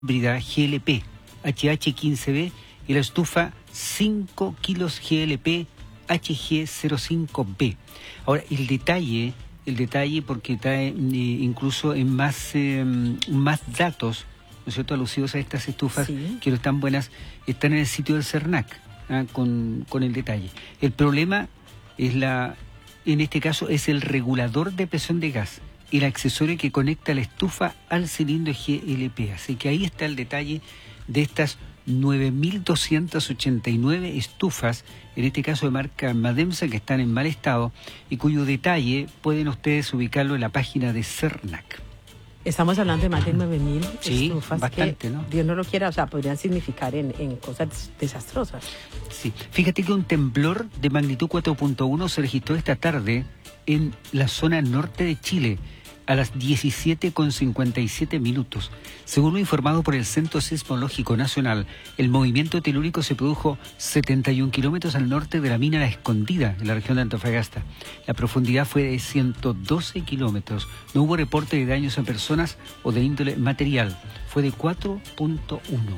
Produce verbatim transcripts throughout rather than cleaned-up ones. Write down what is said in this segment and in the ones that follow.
híbrida G L P H H quince B y la estufa cinco kilos G L P H G cero cinco B. Ahora, el detalle, el detalle porque trae eh, incluso en más, eh, más datos, ¿no es cierto?, alusivos a estas estufas, sí, que no están buenas, están en el sitio del CERNAC, ¿ah? con, con el detalle. El problema es la, en este caso, es el regulador de presión de gas, el accesorio que conecta la estufa al cilindro G L P. Así que ahí está el detalle de estas nueve mil doscientas ochenta y nueve estufas, en este caso de marca Mademsa, que están en mal estado y cuyo detalle pueden ustedes ubicarlo en la página de CERNAC. Estamos hablando de más de nueve mil sí, estufas bastante, que, ¿no? Dios no lo quiera, o sea, podrían significar en, en cosas desastrosas. Sí, fíjate que un temblor de magnitud cuatro punto uno se registró esta tarde en la zona norte de Chile, a las diecisiete con cincuenta y siete minutos. Según lo informado por el Centro Sismológico Nacional, el movimiento telúrico se produjo setenta y un kilómetros al norte de la mina La Escondida, en la región de Antofagasta. La profundidad fue de ciento doce kilómetros. No hubo reporte de daños a personas o de índole material. Fue de cuatro punto uno.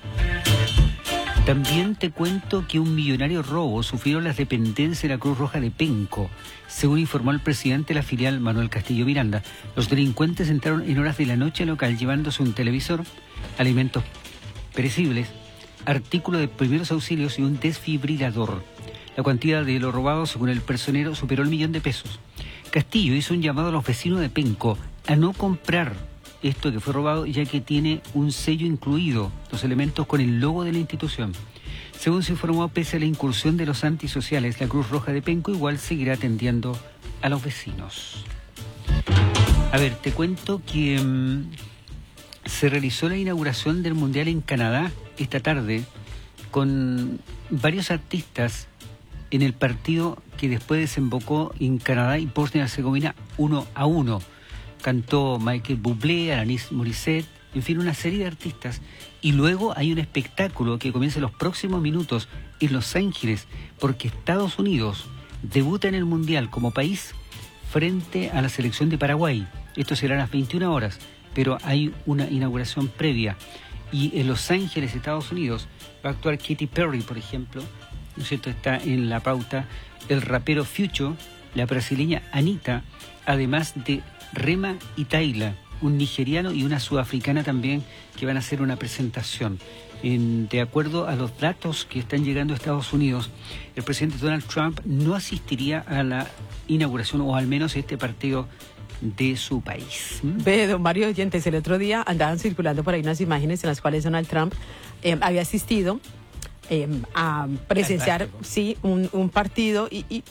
También te cuento que un millonario robo sufrieron las dependencias de la Cruz Roja de Penco. Según informó el presidente de la filial, Manuel Castillo Miranda, los delincuentes entraron en horas de la noche al local llevándose un televisor, alimentos perecibles, artículos de primeros auxilios y un desfibrilador. La cuantía de lo robado, según el personero, superó el millón de pesos. Castillo hizo un llamado a los vecinos de Penco a no comprar esto que fue robado, ya que tiene un sello incluido, los elementos con el logo de la institución. Según se informó, pese a la incursión de los antisociales, la Cruz Roja de Penco igual seguirá atendiendo a los vecinos. A ver, te cuento que um, se realizó la inauguración del Mundial en Canadá esta tarde con varios artistas en el partido que después desembocó en Canadá y Bosnia-Herzegovina uno a uno. Cantó Michael Bublé, Alanis Morissette, en fin, una serie de artistas. Y luego hay un espectáculo que comienza en los próximos minutos en Los Ángeles, porque Estados Unidos debuta en el Mundial como país frente a la selección de Paraguay. Esto será a las veintiuna horas, pero hay una inauguración previa. Y en Los Ángeles, Estados Unidos, va a actuar Katy Perry, por ejemplo, ¿no es cierto? Está en la pauta el rapero Future, la brasileña Anitta, además de Rema y Tayla, un nigeriano y una sudafricana también, que van a hacer una presentación. En, de acuerdo a los datos que están llegando a Estados Unidos, el presidente Donald Trump no asistiría a la inauguración, o al menos este partido de su país. ¿Mm? Ve, don Mario Oyentes, el otro día andaban circulando por ahí unas imágenes en las cuales Donald Trump eh, había asistido eh, a presenciar sí, un, un partido y... y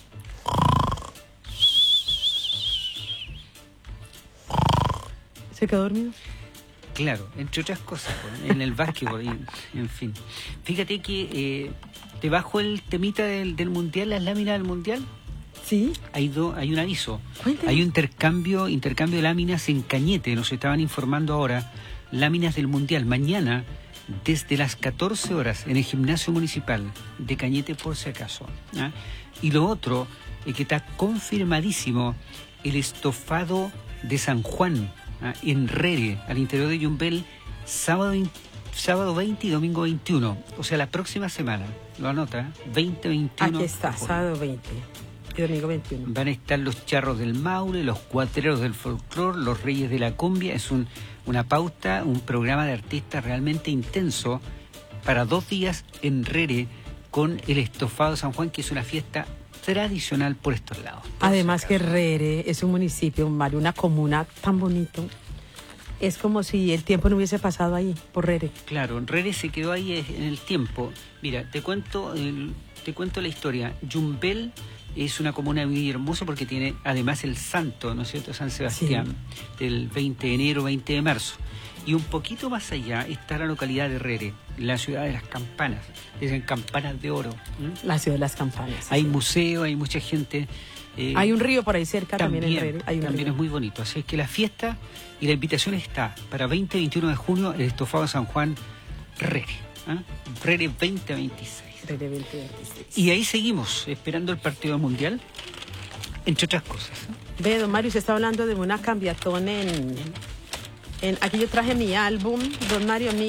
¿se quedó dormido? Claro, entre otras cosas, en el básquetbol, en, en fin. Fíjate que eh, debajo el temita del, del Mundial, las láminas del Mundial, sí, hay, do, hay un aviso. Cuéntame. Hay un intercambio, intercambio de láminas en Cañete, nos estaban informando ahora, láminas del Mundial. Mañana, desde las catorce horas, en el gimnasio municipal de Cañete, por si acaso. ¿Ah? Y lo otro, eh, que está confirmadísimo, el estofado de San Juan, ¿ah? en Rere, al interior de Yumbel, sábado, sábado veinte y domingo veintiuno, o sea, la próxima semana, lo anota, veinte, veintiuno. Aquí está, sábado veinte y domingo veintiuno. Van a estar los charros del Maule, los cuatreros del folclor, los reyes de la cumbia. Es un, una pauta, un programa de artistas realmente intenso para dos días en Rere con el estofado de San Juan, que es una fiesta tradicional por estos lados. Por Además que Rere es un municipio, Mario, una comuna tan bonito. Es como si el tiempo no hubiese pasado ahí, por Rere. Claro, Rere se quedó ahí en el tiempo. Mira, te cuento, el, te cuento la historia. Yumbel es una comuna muy hermosa porque tiene además el santo, ¿no es cierto?, San Sebastián, sí, del veinte de enero, veinte de marzo. Y un poquito más allá está la localidad de Rere, la ciudad de las campanas, dicen campanas de oro. ¿Mm? La ciudad de las campanas. Hay sí. museo, hay mucha gente. Eh, hay un río por ahí cerca también, también en Rere. Hay también río. Es muy bonito. Así es que la fiesta y la invitación está para veinte y veintiuno de junio, el estofado de San Juan, Rere. ¿eh? Rere veinte veintiséis. Rere veinte veintiséis. Y ahí seguimos, esperando el partido mundial, entre otras cosas. ¿eh? Ve, don Mario, usted está hablando de una cambiatón en... En, aquí yo traje mi álbum, Don Mario, mi